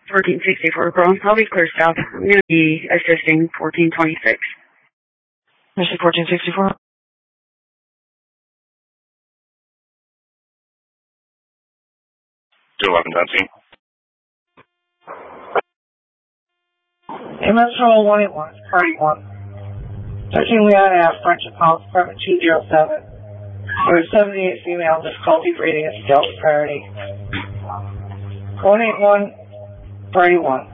1464, girl. I'll be clear south. I'm going to be assisting 1426. Mr. 1464. To 11 Dunsey. MS Roll 181, Party 1. 13 Leon Ave, Friendship House, Apartment 207. There is 78 female, difficulty rating is Delta priority. 181, Party 1.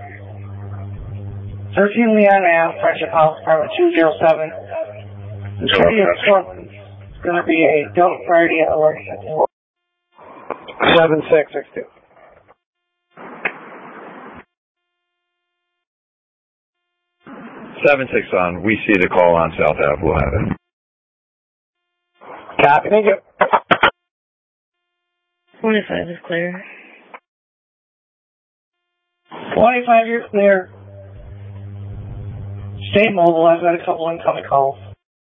13 Leon Ave, Friendship House, Apartment 207. The city of Portland is going to be a Delta priority alert. 7662. On. We see the call on South Ave. We'll have it. Copy. Thank you. 25 is clear. 25, you're clear. Stay mobile. I've got a couple incoming calls.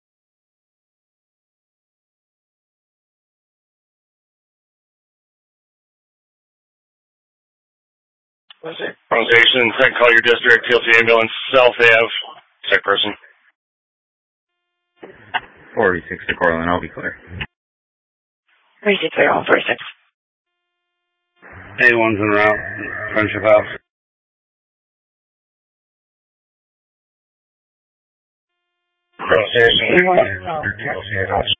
Station, second call your district, TLC ambulance, South Ave, sick person. 46 to Cortland, I'll be clear. 36 clear, all 46. A1's en route, Friendship House. Station, TLC ambulance.